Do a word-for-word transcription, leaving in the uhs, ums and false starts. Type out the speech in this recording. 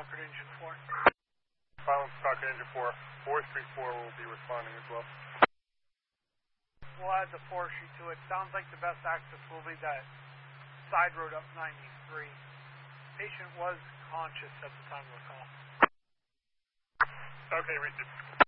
Concord Engine four. Silence Concord Engine four. four three four will be responding as well. We'll add the four sheet to it. Sounds like the best access will be that side road up ninety-three. Patient was conscious at the time of the call. Okay, received.